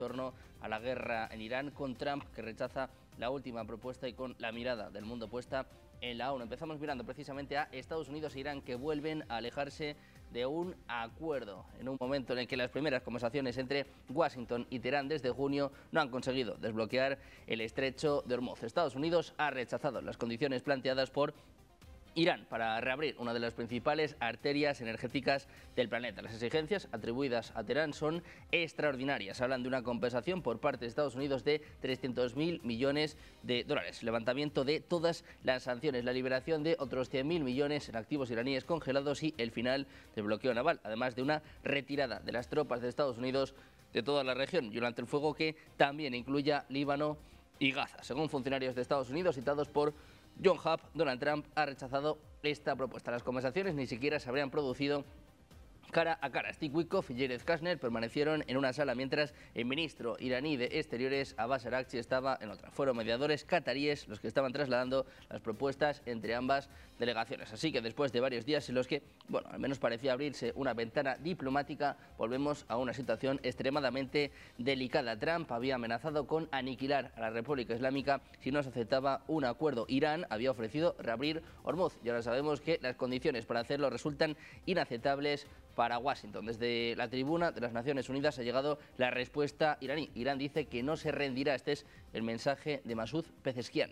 torno a la guerra en Irán, con Trump que rechaza la última propuesta y con la mirada del mundo puesta en la ONU. Empezamos mirando precisamente a Estados Unidos e Irán, que vuelven a alejarse de un acuerdo en un momento en el que las primeras conversaciones entre Washington y Teherán desde junio no han conseguido desbloquear el estrecho de Hormuz. Estados Unidos ha rechazado las condiciones planteadas por Irán para reabrir una de las principales arterias energéticas del planeta. Las exigencias atribuidas a Teherán son extraordinarias. Hablan de una compensación por parte de Estados Unidos de 300.000 millones de dólares, levantamiento de todas las sanciones, la liberación de otros 100.000 millones en activos iraníes congelados y el final del bloqueo naval, además de una retirada de las tropas de Estados Unidos de toda la región y un alto el fuego que también incluya Líbano y Gaza. Según funcionarios de Estados Unidos citados por John Hub, Donald Trump ha rechazado esta propuesta. Las conversaciones ni siquiera se habrían producido cara a cara. Steve Witkoff y Jared Kushner permanecieron en una sala mientras el ministro iraní de Exteriores, Abbas Araghchi, estaba en otra. Fueron mediadores cataríes los que estaban trasladando las propuestas entre ambas delegaciones. Así que después de varios días en los que, bueno, al menos parecía abrirse una ventana diplomática, volvemos a una situación extremadamente delicada. Trump había amenazado con aniquilar a la República Islámica si no se aceptaba un acuerdo. Irán había ofrecido reabrir Hormuz y ahora sabemos que las condiciones para hacerlo resultan inaceptables para Washington. Desde la tribuna de las Naciones Unidas ha llegado la respuesta iraní. Irán dice que no se rendirá. Este es el mensaje de Masoud Pezeshkian.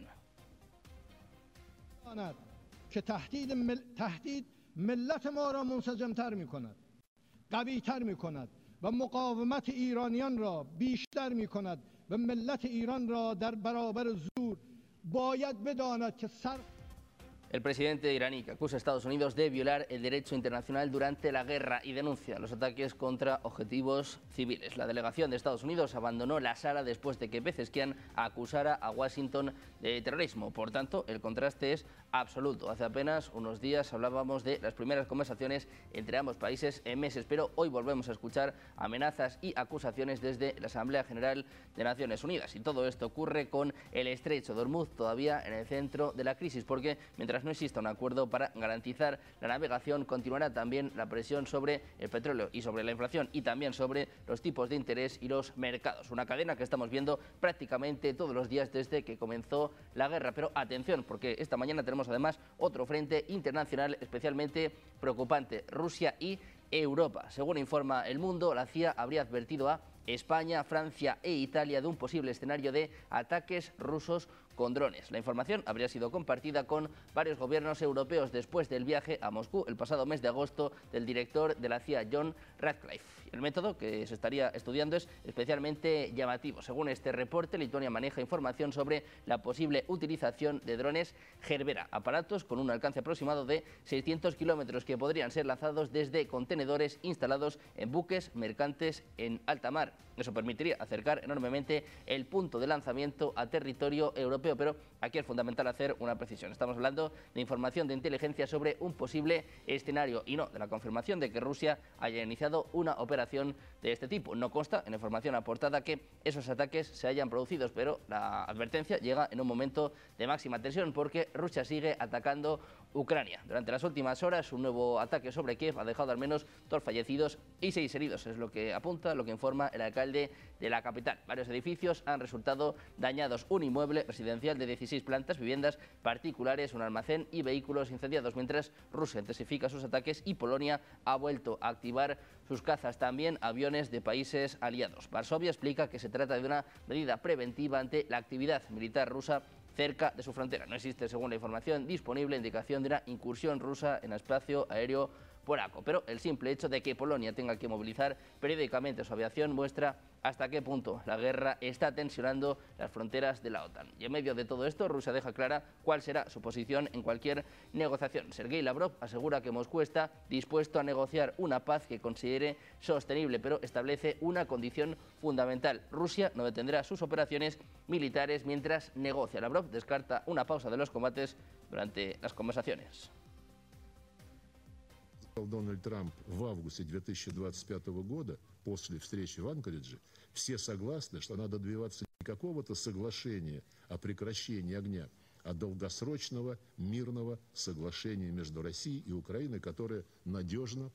که تهدید ملت ما را منسجم‌تر می‌کند، قوی‌تر می‌کند و مقاومت ایرانیان را بیشتر می‌کند و ملت ایران را در برابر زور باید بداند که El presidente iraní que acusa a Estados Unidos de violar el derecho internacional durante la guerra y denuncia los ataques contra objetivos civiles. La delegación de Estados Unidos abandonó la sala después de que Pezeshkian acusara a Washington de terrorismo. Por tanto, el contraste es absoluto. Hace apenas unos días hablábamos de las primeras conversaciones entre ambos países en meses, pero hoy volvemos a escuchar amenazas y acusaciones desde la Asamblea General de Naciones Unidas. Y todo esto ocurre con el estrecho de Hormuz todavía en el centro de la crisis, porque mientras no exista un acuerdo para garantizar la navegación, continuará también la presión sobre el petróleo y sobre la inflación y también sobre los tipos de interés y los mercados. Una cadena que estamos viendo prácticamente todos los días desde que comenzó la guerra. Pero atención, porque esta mañana tenemos además otro frente internacional especialmente preocupante: Rusia y Europa. Según informa El Mundo, la CIA habría advertido a España, Francia e Italia de un posible escenario de ataques rusos con drones. La información habría sido compartida con varios gobiernos europeos después del viaje a Moscú el pasado mes de agosto del director de la CIA, John Ratcliffe. El método que se estaría estudiando es especialmente llamativo. Según este reporte, Lituania maneja información sobre la posible utilización de drones Gerbera, aparatos con un alcance aproximado de 600 kilómetros que podrían ser lanzados desde contenedores instalados en buques mercantes en alta mar. Eso permitiría acercar enormemente el punto de lanzamiento a territorio europeo, pero aquí es fundamental hacer una precisión. Estamos hablando de información de inteligencia sobre un posible escenario y no de la confirmación de que Rusia haya iniciado una operación de este tipo. No consta en la información aportada que esos ataques se hayan producido, pero la advertencia llega en un momento de máxima tensión porque Rusia sigue atacando Ucrania. Durante las últimas horas, un nuevo ataque sobre Kiev ha dejado al menos 2 fallecidos y 6 heridos. Es lo que apunta, lo que informa el alcalde de la capital. Varios edificios han resultado dañados: un inmueble residencial de 16 plantas, viviendas particulares, un almacén y vehículos incendiados, mientras Rusia intensifica sus ataques y Polonia ha vuelto a activar sus cazas, también aviones de países aliados. Varsovia explica que se trata de una medida preventiva ante la actividad militar rusa cerca de su frontera. No existe, según la información disponible, indicación de una incursión rusa en el espacio aéreo polaco, pero el simple hecho de que Polonia tenga que movilizar periódicamente su aviación muestra hasta qué punto la guerra está tensionando las fronteras de la OTAN. Y en medio de todo esto, Rusia deja clara cuál será su posición en cualquier negociación. Sergei Lavrov asegura que Moscú está dispuesto a negociar una paz que considere sostenible, pero establece una condición fundamental: Rusia no detendrá sus operaciones militares mientras negocia. Lavrov descarta una pausa de los combates durante las conversaciones. Дональд Трамп в августе 2025 года, после встречи в Анкоридже, все согласны, что надо добиваться не какого-то соглашения о прекращении огня, а долгосрочного мирного соглашения между Россией и Украиной, которое надежно